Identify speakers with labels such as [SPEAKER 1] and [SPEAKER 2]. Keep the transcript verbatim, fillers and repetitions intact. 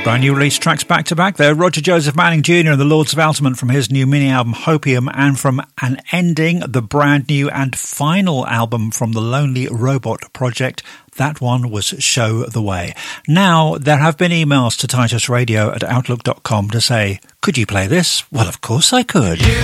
[SPEAKER 1] Brand new release tracks back to back there. Roger Joseph Manning Junior and the Lords of Altamont from his new mini album Hopium, and from An Ending, the brand new and final album from the Lonely Robot Project. That one was Show the Way. Now, there have been emails to titus radio at outlook dot com to say, could you play this? Well, of course I could.